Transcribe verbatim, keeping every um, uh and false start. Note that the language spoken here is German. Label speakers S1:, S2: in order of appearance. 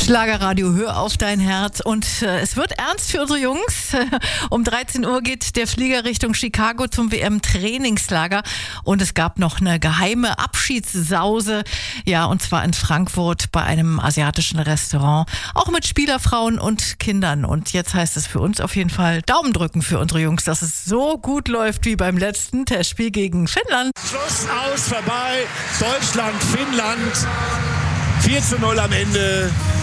S1: Schlagerradio, hör auf dein Herz. Und äh, es wird ernst für unsere Jungs. Um dreizehn Uhr geht der Flieger Richtung Chicago zum W M-Trainingslager. Und es gab noch eine geheime Abschiedssause. Ja, und zwar in Frankfurt bei einem asiatischen Restaurant. Auch mit Spielerfrauen und Kindern. Und jetzt heißt es für uns auf jeden Fall Daumen drücken für unsere Jungs, dass es so gut läuft wie beim letzten Testspiel gegen Finnland.
S2: Schluss, aus, vorbei. Deutschland, Finnland. vier zu null am Ende.